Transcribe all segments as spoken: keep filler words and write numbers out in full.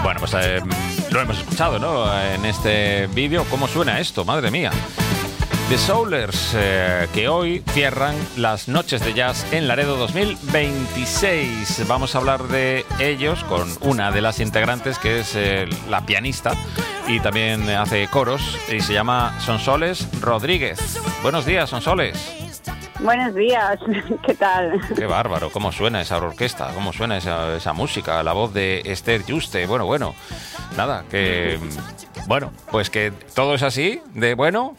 Bueno, pues eh, lo hemos escuchado, ¿no? En este vídeo, ¿cómo suena esto? Madre mía. The Soulers, eh, que hoy cierran las noches de jazz en Laredo dos mil veintiséis. Vamos a hablar de ellos con una de las integrantes, que es eh, la pianista y también hace coros, y se llama Sonsoles Rodríguez. Buenos días, Sonsoles. Buenos días, ¿qué tal? Qué bárbaro, cómo suena esa orquesta, cómo suena esa, esa música, la voz de Esther Yuste. Bueno, bueno, nada, que... Bueno, pues que todo es así, de bueno...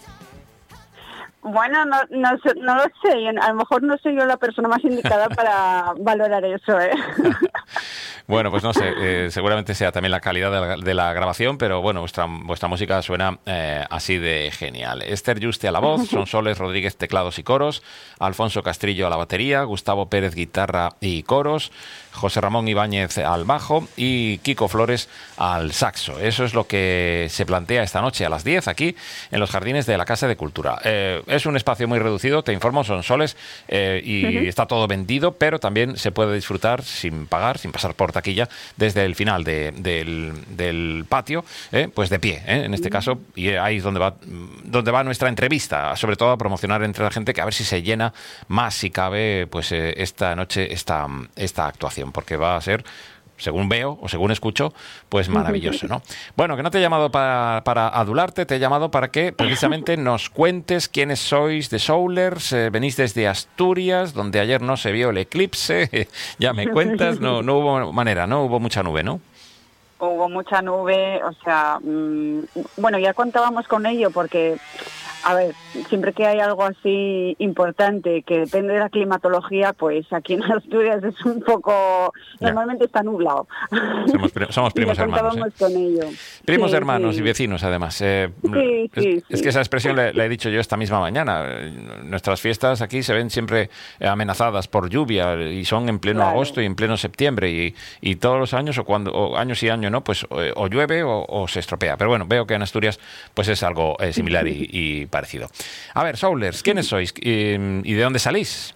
Bueno, no, no, no lo sé, a lo mejor no soy yo la persona más indicada para valorar eso, ¿eh? Bueno, pues no sé, eh, seguramente sea también la calidad de la, de la grabación, pero bueno, vuestra, vuestra música suena eh, así de genial. Esther Yuste a la voz, Sonsoles Rodríguez teclados y coros, Alfonso Castrillo a la batería, Gustavo Pérez guitarra y coros, José Ramón Ibáñez al bajo y Kiko Flores al saxo. Eso es lo que se plantea esta noche a las diez aquí en los jardines de la Casa de Cultura. Eh, es un espacio muy reducido, te informo, Sonsoles, eh, y uh-huh. está todo vendido, pero también se puede disfrutar sin pagar, sin pasar por taquilla, desde el final de, del, del patio, eh, pues de pie, eh, en este uh-huh. caso, y ahí es donde va, donde va nuestra entrevista, sobre todo a promocionar entre la gente, que a ver si se llena más, si cabe, pues eh, esta noche esta, esta actuación, porque va a ser, según veo o según escucho, pues maravilloso, ¿no? Bueno, que no te he llamado para, para adularte, te he llamado para que precisamente nos cuentes quiénes sois de Soulers. Eh, venís desde Asturias, donde ayer no se vio el eclipse, ya me cuentas, no, no hubo manera, no hubo mucha nube, ¿no? Hubo mucha nube, o sea, mmm, bueno, ya contábamos con ello porque... A ver, siempre que hay algo así importante que depende de la climatología, pues aquí en Asturias es un poco... Ya. Normalmente está nublado. Somos, somos primos hermanos. ¿eh? Con ello. Primos sí, hermanos sí. y vecinos, además. Eh, sí, es, sí, es sí. que esa expresión la, la he dicho yo esta misma mañana. Nuestras fiestas aquí se ven siempre amenazadas por lluvia y son en pleno claro. agosto y en pleno septiembre. Y, y todos los años, o cuando o años y años, ¿no? Pues o, o llueve o, o se estropea. Pero bueno, veo que en Asturias pues es algo eh, similar y, y parecido. A ver, Soulers, ¿quiénes sois y, y de dónde salís?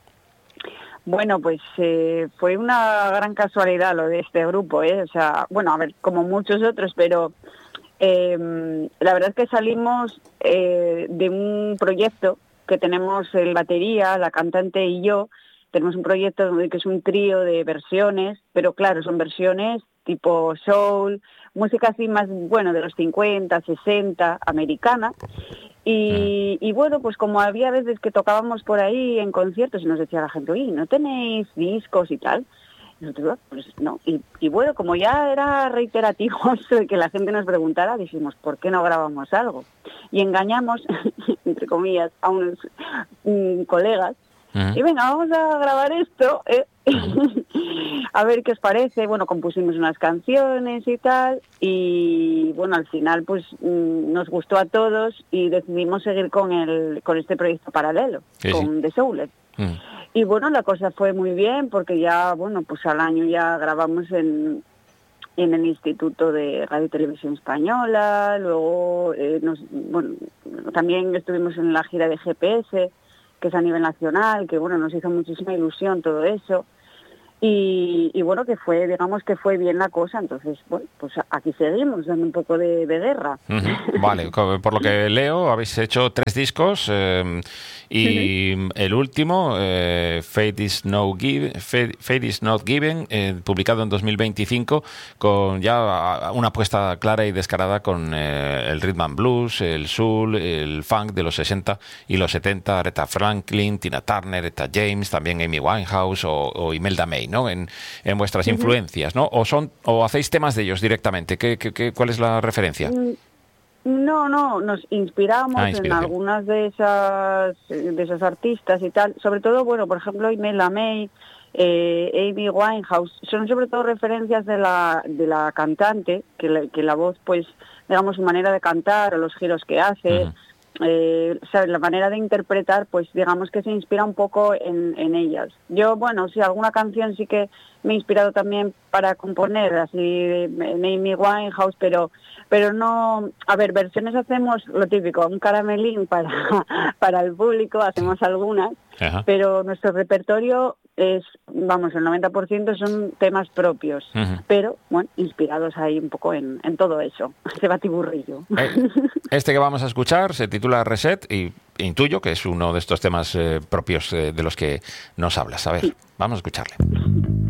Bueno, pues eh, fue una gran casualidad lo de este grupo, ¿eh? O sea, bueno, a ver, como muchos otros, pero eh, la verdad es que salimos eh, de un proyecto que tenemos el batería, la cantante y yo. Tenemos un proyecto que es un trío de versiones, pero claro, son versiones tipo soul, música así más, bueno, de los cincuenta, sesenta, americana. Y, y bueno, pues como había veces que tocábamos por ahí en conciertos y nos decía la gente, oye, ¿no tenéis discos y tal? Y nosotros, pues no. Y, y bueno, como ya era reiterativo eso de que la gente nos preguntara, dijimos, ¿por qué no grabamos algo? Y engañamos, entre comillas, a unos um, colegas. Uh-huh. Y venga, vamos a grabar esto, ¿eh? Uh-huh. A ver qué os parece. Bueno, compusimos unas canciones y tal, y bueno, al final pues mmm, nos gustó a todos y decidimos seguir con el con este proyecto paralelo, sí, con sí. The Soulers. Uh-huh. Y bueno, la cosa fue muy bien porque ya, bueno, pues al año ya grabamos en en el Instituto de Radio y Televisión Española, luego eh, nos, bueno, también estuvimos en la gira de G P S, que es a nivel nacional, que bueno, nos hizo muchísima ilusión todo eso. Y, y bueno, que fue, digamos que fue bien la cosa, entonces, bueno, pues aquí seguimos dando un poco de, de guerra. Uh-huh. Vale, por lo que leo, habéis hecho tres discos eh, y uh-huh. el último, eh, Fate is No Give, Fate, Fate is Not Given, eh, publicado en dos mil veinticinco, con ya una apuesta clara y descarada con eh, el rhythm and blues, el soul, el funk de los sesenta y los setenta, Aretha Franklin, Tina Turner, Etta James, también Amy Winehouse o, o Imelda May, ¿no? En, en vuestras uh-huh. influencias, ¿no? O son o hacéis temas de ellos directamente. ¿Qué, qué, qué, ¿Cuál es la referencia? No, no, nos inspiramos ah, en algunas de esas de esos artistas y tal. Sobre todo, bueno, por ejemplo, Imelda May, eh, Amy Winehouse, son sobre todo referencias de la de la cantante, que la, que la voz, pues, digamos, su manera de cantar o los giros que hace. Uh-huh. Eh, ¿sabes? La manera de interpretar, pues digamos que se inspira un poco en, en ellas. Yo, bueno, sí, alguna canción sí que me he inspirado también para componer, así en Amy Winehouse, pero pero no, a ver, versiones hacemos lo típico, un caramelín para, para el público, hacemos algunas, ajá, pero nuestro repertorio es, vamos, el noventa por ciento son temas propios, uh-huh. pero, bueno, inspirados ahí un poco en, en todo eso, ese batiburrillo. Eh, este que vamos a escuchar se titula Reset y intuyo que es uno de estos temas eh, propios eh, de los que nos hablas. A ver, sí. Vamos a escucharle.